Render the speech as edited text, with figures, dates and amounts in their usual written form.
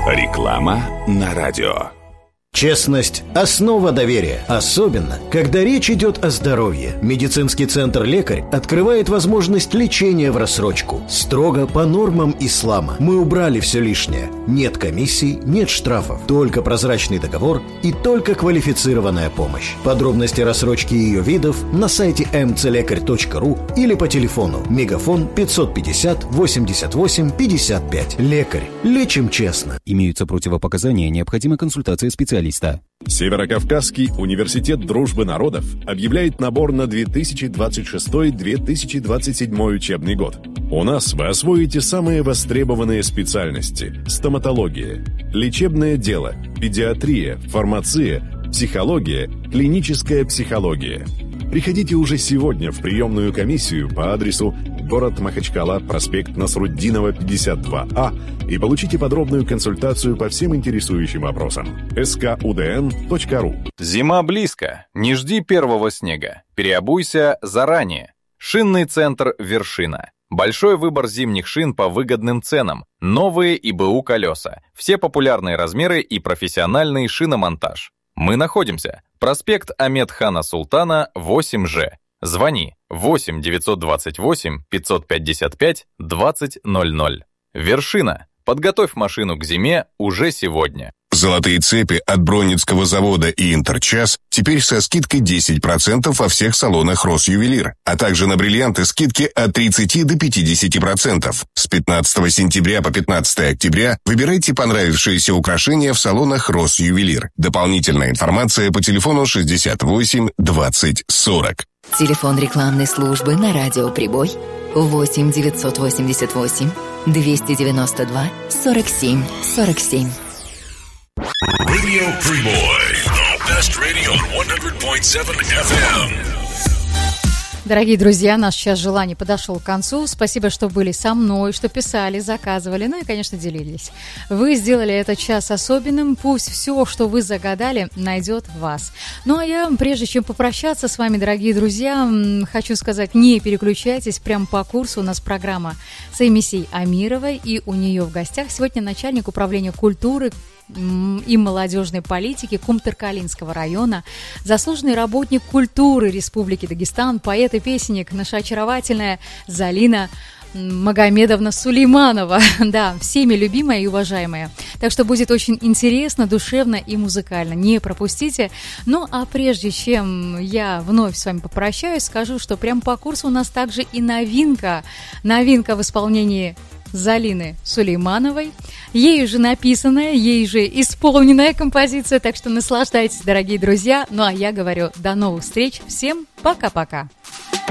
Реклама на радио. Честность – основа доверия, особенно, когда речь идет о здоровье. Медицинский центр «Лекарь» открывает возможность лечения в рассрочку. Строго по нормам ислама. Мы убрали все лишнее. Нет комиссий, нет штрафов. Только прозрачный договор и только квалифицированная помощь. Подробности рассрочки и ее видов на сайте mcлекарь.ру или по телефону мегафон 550 88 55. «Лекарь». Лечим честно. Имеются противопоказания, необходима консультация специалиста. Северокавказский университет дружбы народов объявляет набор на 2026-2027 учебный год. У нас вы освоите самые востребованные специальности: стоматология, лечебное дело, педиатрия, фармация, психология, клиническая психология. Приходите уже сегодня в приемную комиссию по адресу город Махачкала, проспект Насруддинова, 52А, и получите подробную консультацию по всем интересующим вопросам. skudn.ru. Зима близко. Не жди первого снега. Переобуйся заранее. Шинный центр «Вершина». Большой выбор зимних шин по выгодным ценам. Новые ИБУ колеса. Все популярные размеры и профессиональный шиномонтаж. Мы находимся. Проспект Ахмед-хана Султана, 8Ж. Звони 8 928 555 2000. «Вершина». Подготовь машину к зиме уже сегодня. Золотые цепи от Бронницкого завода и Интерчас теперь со скидкой 10% во всех салонах «Росювелир», а также на бриллианты скидки от 30 до 50%. С 15 сентября по 15 октября выбирайте понравившиеся украшения в салонах «Росювелир». Дополнительная информация по телефону 68 20 40. Телефон рекламной службы на радио «Прибой» 8 988 292 47 47. Radio Primoy, the best radio on 100.7 FM. Дорогие друзья, наш час желаний подошел к концу. Спасибо, что были со мной, что писали, заказывали, ну и, конечно, делились. Вы сделали этот час особенным. Пусть все, что вы загадали, найдет вас. Ну а я, прежде чем попрощаться с вами, дорогие друзья, хочу сказать, не переключайтесь. Прямо по курсу у нас программа с Эмисей Амировой, и у нее в гостях сегодня начальник управления культуры и молодежной политики Кумтаркалинского района, заслуженный работник культуры Республики Дагестан, поэт и песенник, наша очаровательная Залина Магомедовна Сулейманова. Да, всеми любимая и уважаемая. Так что будет очень интересно, душевно и музыкально. Не пропустите. Ну, а прежде чем я вновь с вами попрощаюсь, скажу, что прямо по курсу у нас также и новинка. Новинка в исполнении Залины Сулеймановой. Ей же написанная, ей же исполненная композиция. Так что наслаждайтесь, дорогие друзья. Ну, а я говорю, до новых встреч. Всем пока-пока.